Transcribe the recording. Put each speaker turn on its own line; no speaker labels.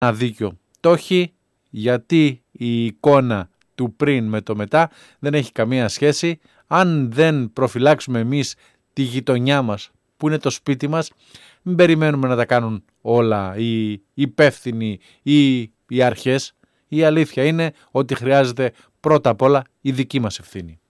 ένα δίκιο το έχει, γιατί η εικόνα του πριν με το μετά δεν έχει καμία σχέση. Αν δεν προφυλάξουμε εμείς τη γειτονιά μας που είναι το σπίτι μας, μην περιμένουμε να τα κάνουν όλα οι υπεύθυνοι ή οι αρχές. Η αλήθεια είναι ότι χρειάζεται πρώτα απ' όλα η δική μας ευθύνη.